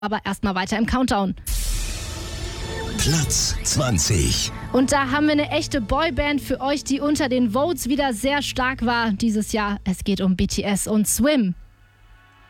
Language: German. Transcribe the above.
Aber erstmal weiter im Countdown. Platz 20. Und da haben wir eine echte Boyband für euch, die unter den Votes wieder sehr stark war dieses Jahr. Es geht um BTS und Swim.